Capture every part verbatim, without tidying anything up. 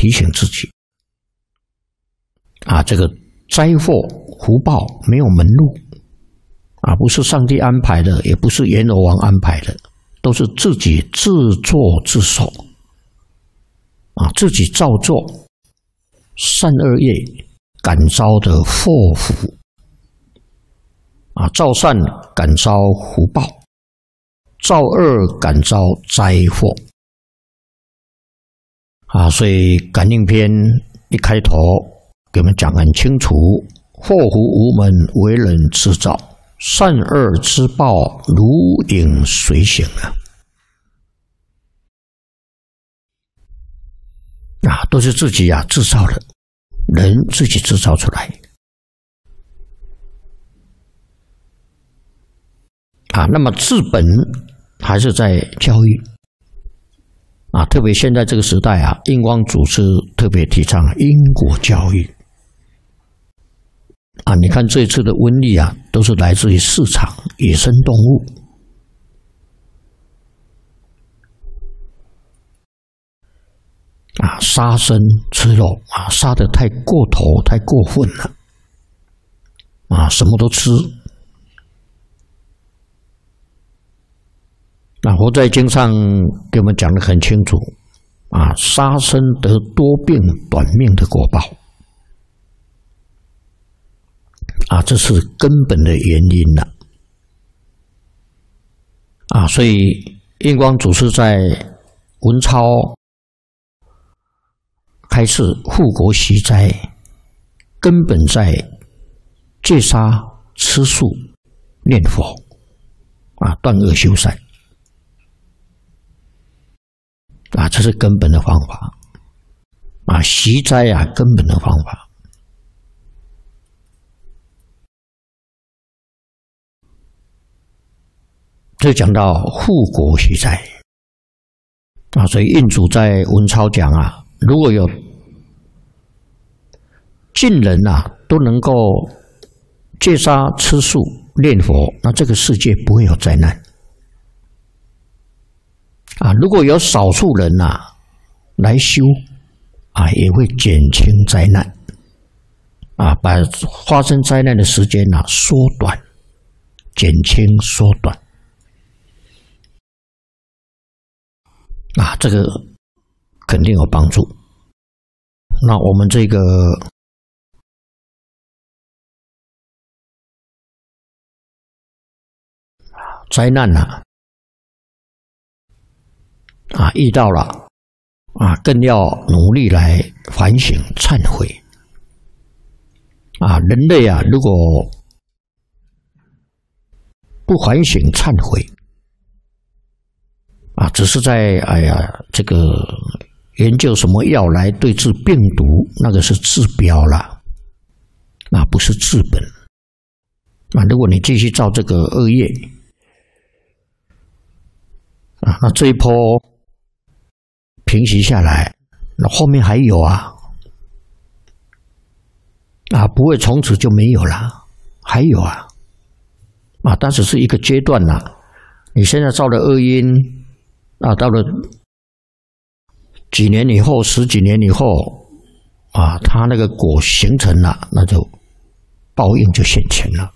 提醒自己啊，这个灾祸福报没有门路啊，不是上帝安排的，也不是阎罗王安排的，都是自己自作自受啊，自己造作善恶业感召的祸福啊，造善感召福报，造恶感召灾祸啊，所以感应篇一开头给我们讲很清楚，祸福无门，为人自造，善恶之报如影随形啊，啊，都是自己啊制造的，人自己制造出来啊。那么治本还是在教育啊，特别现在这个时代啊，印光祖师特别提倡因果教育啊。你看这一次的瘟疫啊，都是来自于市场野生动物啊，杀生吃肉啊，杀得太过头太过分了啊，什么都吃。那佛在经上给我们讲得很清楚啊，杀生得多病短命的果报啊，这是根本的原因了啊。所以印光祖师在文钞开示护国息灾，根本在戒杀吃素念佛啊，断恶修善啊，这是根本的方法啊，息灾啊，根本的方法。这讲到护国息灾啊，所以印祖在文钞讲啊，如果有尽人啊都能够戒杀吃素念佛，那这个世界不会有灾难啊。如果有少数人啊来修啊，也会减轻灾难啊，把发生灾难的时间啊缩短、减轻、缩短啊，这个肯定有帮助。那我们这个灾难啊，啊遇到了啊，更要努力来反省忏悔啊。人类啊，如果不反省忏悔啊，只是在哎呀这个研究什么药来对治病毒，那个是治标啦，那不是治本啊。如果你继续造这个恶业啊，那这一波平息下来，那后面还有啊，啊，不会从此就没有了，还有啊，啊，但只是一个阶段啦。你现在造的恶因啊，到了几年以后，十几年以后啊，它那个果形成了，那就报应就现前了。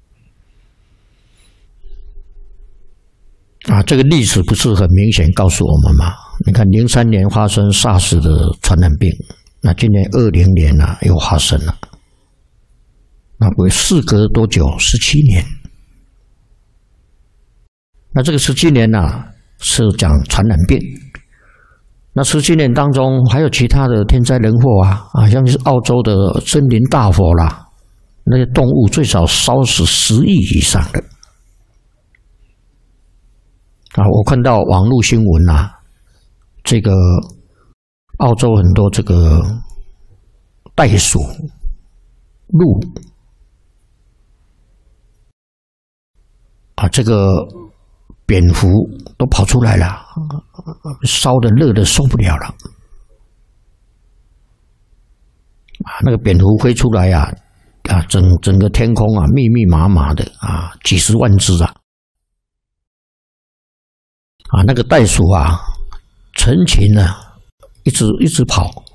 啊，这个历史不是很明显告诉我们吗？你看，零三年发生 SARS 的传染病，那今年二零年呢、啊、又发生了，那会事隔多久？十七年。那这个十七年呢、啊，是讲传染病。那十七年当中还有其他的天灾人祸啊，啊，像是澳洲的森林大火啦，那些动物最少烧死十亿以上的。啊，我看到网络新闻啊，这个澳洲很多这个袋鼠、鹿啊，这个蝙蝠都跑出来了，烧的热的受不了了啊！那个蝙蝠飞出来呀、啊，啊，整整个天空啊，密密麻麻的啊，几十万只啊！啊，那个袋鼠啊，成群啊，一直一直跑